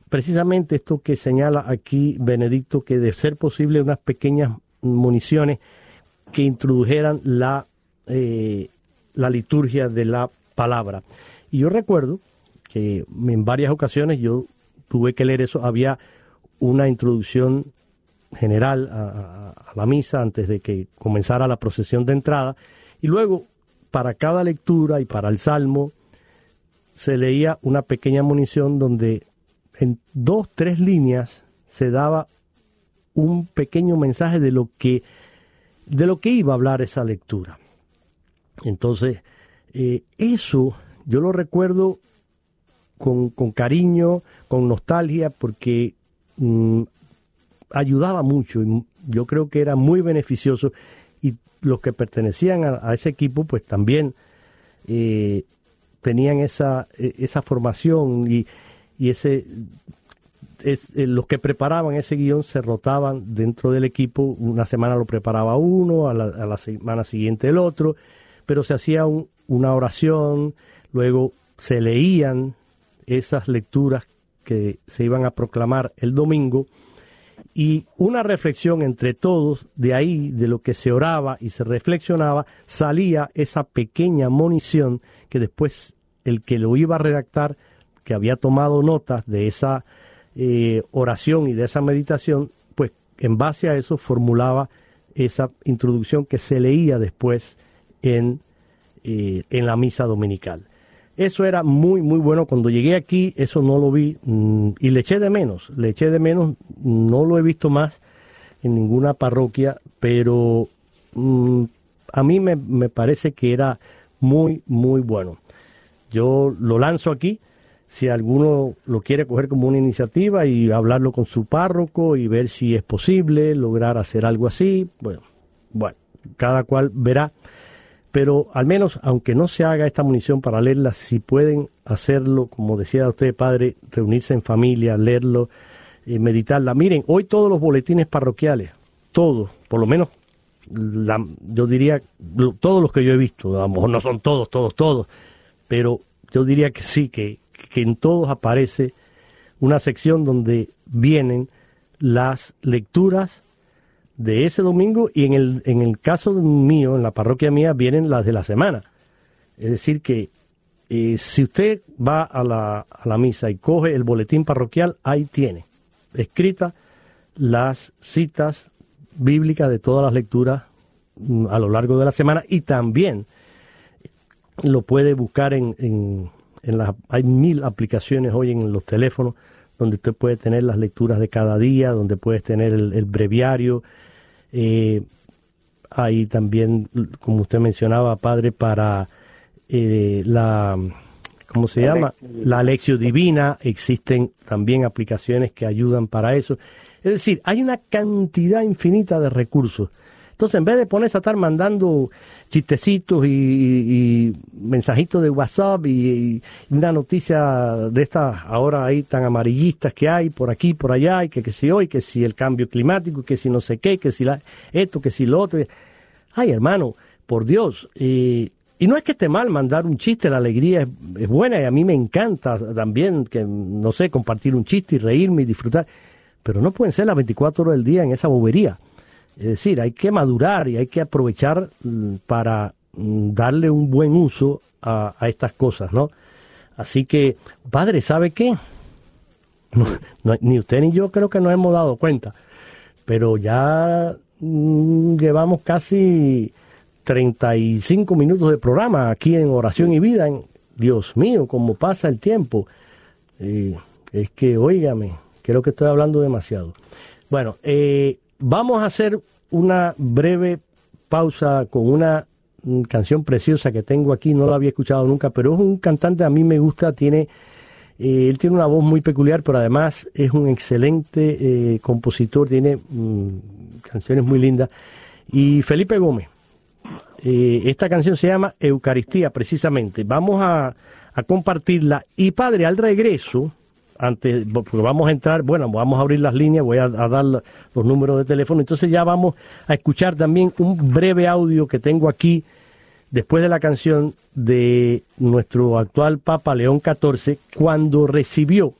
precisamente esto que señala aquí Benedicto, que de ser posible unas pequeñas municiones que introdujeran la liturgia de la palabra. Y yo recuerdo que en varias ocasiones yo tuve que leer eso. Había una introducción general a la misa antes de que comenzara la procesión de entrada, y luego para cada lectura y para el salmo se leía una pequeña munición donde en 2-3 líneas se daba un pequeño mensaje de lo que iba a hablar esa lectura. Entonces, eso yo lo recuerdo con cariño, con nostalgia, porque ayudaba mucho, y yo creo que era muy beneficioso, y los que pertenecían a ese equipo pues también tenían esa formación, y los que preparaban ese guión se rotaban dentro del equipo. Una semana lo preparaba uno, a la semana siguiente el otro, pero se hacía una oración, luego se leían esas lecturas que se iban a proclamar el domingo, y una reflexión entre todos. De ahí, de lo que se oraba y se reflexionaba, salía esa pequeña munición que después el que lo iba a redactar, que había tomado notas de esa oración y de esa meditación, pues en base a eso formulaba esa introducción que se leía después en la misa dominical. Eso era muy, muy bueno. Cuando llegué aquí, eso no lo vi, y le eché de menos, no lo he visto más en ninguna parroquia, pero a mí me parece que era muy, muy bueno. Yo lo lanzo aquí, si alguno lo quiere coger como una iniciativa y hablarlo con su párroco y ver si es posible lograr hacer algo así. Bueno, cada cual verá. Pero al menos, aunque no se haga esta munición para leerla, si pueden hacerlo, como decía usted, padre, reunirse en familia, leerlo, meditarla. Miren, hoy todos los boletines parroquiales, todos, por lo menos, yo diría, todos los que yo he visto, a lo mejor no son todos, pero yo diría que sí, que en todos aparece una sección donde vienen las lecturas de ese domingo, y en el caso mío, en la parroquia mía, vienen las de la semana. Es decir que si usted va a la misa y coge el boletín parroquial, ahí tiene escritas las citas bíblicas de todas las lecturas a lo largo de la semana, y también lo puede buscar hay 1000 aplicaciones hoy en los teléfonos donde usted puede tener las lecturas de cada día, donde puedes tener el breviario. Hay también, como usted mencionaba, padre, para ¿cómo se llama? La Lectio Divina. Existen también aplicaciones que ayudan para eso. Es decir, hay una cantidad infinita de recursos. Entonces, en vez de ponerse a estar mandando chistecitos y mensajitos de WhatsApp y una noticia de estas ahora ahí tan amarillistas que hay por aquí, por allá, y que si hoy, que si el cambio climático, que si no sé qué, que si esto, que si lo otro. Ay, hermano, por Dios. Y no es que esté mal mandar un chiste, la alegría es buena, y a mí me encanta también, que no sé, compartir un chiste y reírme y disfrutar, pero no pueden ser las 24 horas del día en esa bobería. Es decir, hay que madurar y hay que aprovechar para darle un buen uso a estas cosas, ¿no? Así que, padre, ¿sabe qué? Ni usted ni yo creo que nos hemos dado cuenta, pero ya llevamos casi 35 minutos de programa aquí en Oración y Vida. Dios mío, cómo pasa el tiempo. Es que, óigame, creo que estoy hablando demasiado. Bueno, vamos a hacer una breve pausa con una canción preciosa que tengo aquí. No la había escuchado nunca, pero es un cantante, a mí me gusta. Él tiene una voz muy peculiar, pero además es un excelente compositor. Tiene canciones muy lindas. Y Felipe Gómez. Esta canción se llama Eucaristía, precisamente. Vamos a compartirla. Y padre, al regreso, porque vamos a entrar, vamos a abrir las líneas, voy a dar los números de teléfono, entonces ya vamos a escuchar también un breve audio que tengo aquí, después de la canción, de nuestro actual Papa León XIV, cuando recibió